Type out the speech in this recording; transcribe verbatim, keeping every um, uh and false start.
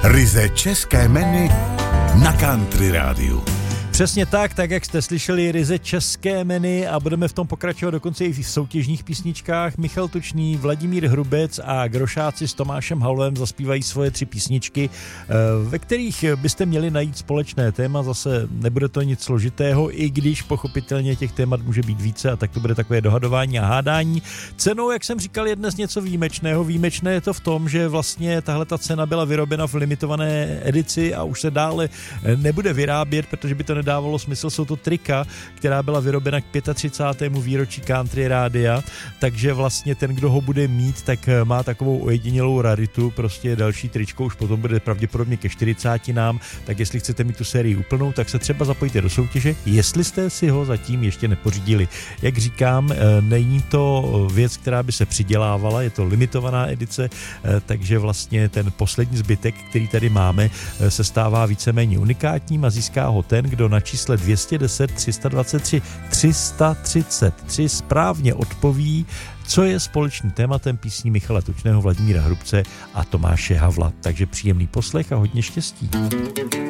Ryze české menu na Country rádiu. Přesně tak, tak jak jste slyšeli, ryze české menu a budeme v tom pokračovat dokonce i v soutěžních písničkách. Michal Tučný, Vladimír Hrubec a Grošáci s Tomášem Halvem zaspívají svoje tři písničky, ve kterých byste měli najít společné téma. Zase nebude to nic složitého, i když pochopitelně těch témat může být více a tak to bude takové dohadování a hádání. Cenou, jak jsem říkal, je dnes něco výjimečného. Výjimečné je to v tom, že vlastně tahle ta cena byla vyrobena v limitované edici a už se dále nebude vyrábět, protože by to nedávalo smysl. Jsou to trika, která byla vyrobena k třicátému pátému výročí Country rádia, takže vlastně ten, kdo ho bude mít, tak má takovou ojedinělou raritu, prostě další tričko už potom bude pravděpodobně ke čtyřicátinám, tak jestli chcete mít tu sérii úplnou, tak se třeba zapojte do soutěže, jestli jste si ho zatím ještě nepořídili. Jak říkám, není to věc, která by se přidělávala, je to limitovaná edice, takže vlastně ten poslední zbytek, který tady máme, se stává víceméně unikátním a získá ho ten, kdo na čísle dvě stě deset tři sta dvacet tři tři sta třicet tři správně odpoví, co je společným tématem písní Michala Tučného, Vladimíra Hrubce a Tomáše Havla. Takže příjemný poslech a hodně štěstí.